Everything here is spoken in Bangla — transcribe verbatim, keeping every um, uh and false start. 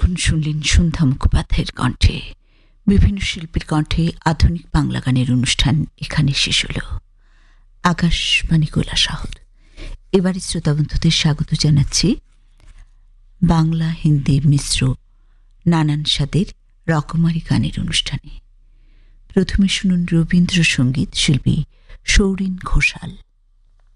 এতক্ষণ শুনলেন সন্ধ্যা মুখোপাধ্যায়ের কণ্ঠে। বিভিন্ন শিল্পীর কণ্ঠে আধুনিক বাংলা গানের অনুষ্ঠান এখানে শেষ হল। আকাশবাণী কৈলাসহর। এবারে শ্রোতাবন্ধুদের স্বাগত জানাচ্ছি বাংলা হিন্দি মিশ্র নানান স্বাদের রকমারি গানের অনুষ্ঠানে। প্রথমে শুনুন রবীন্দ্রসঙ্গীত শিল্পী সৌরিন ঘোষাল।